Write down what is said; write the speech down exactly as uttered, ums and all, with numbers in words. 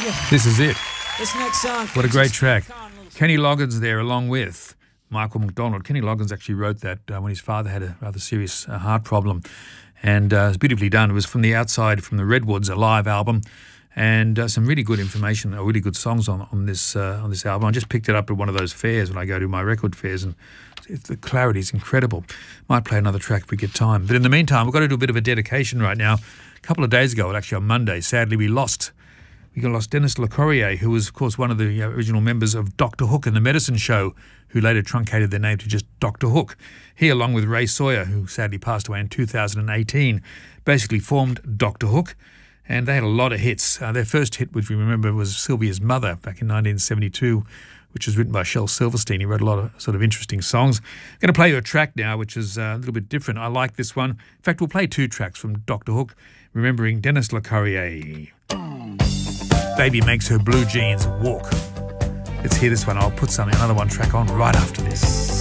This is it. This next song. What a great track. Kenny Loggins there along with Michael McDonald. Kenny Loggins actually wrote that uh, when his father had a rather serious uh, heart problem. And uh, it was beautifully done. It was from the outside, from the Redwoods, a live album. And uh, some really good information, or really good songs on, on this uh, on this album. I just picked it up at one of those fairs when I go to my record fairs, and it, the clarity is incredible. Might play another track if we get time. But in the meantime, we've got to do a bit of a dedication right now. A couple of days ago, well, actually on Monday, sadly we lost we lost Dennis LeCorrier, who was, of course, one of the original members of Doctor Hook and the Medicine Show, who later truncated their name to just Doctor Hook. He, along with Ray Sawyer, who sadly passed away in two thousand eighteen, basically formed Doctor Hook. And they had a lot of hits. Uh, their first hit, which we remember, was Sylvia's Mother back in nineteen seventy-two, which was written by Shel Silverstein. He wrote a lot of sort of interesting songs. I'm going to play you a track now, which is uh, a little bit different. I like this one. In fact, we'll play two tracks from Doctor Hook, remembering Dennis LeCorrier. Baby makes her blue jeans walk. Let's hear this one. I'll put something, another one track on right after this.